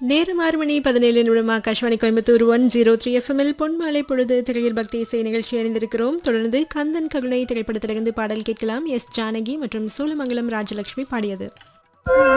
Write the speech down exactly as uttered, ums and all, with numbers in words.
நேரம் ஆறு மணி பதினேழு நிமிடம் Akashvani Coimbatore one zero three எஃப்எம்எல் பொன்மாலை பொழுது திரையில் பக்தி இசை நிகழ்ச்சி அணிந்திருக்கிறோம். தொடர்ந்து கந்தன் கருணை திரைப்படத்திலிருந்து பாடல் கேட்கலாம். எஸ் ஜானகி மற்றும் சூலமங்கலம் ராஜலட்சுமி பாடியது.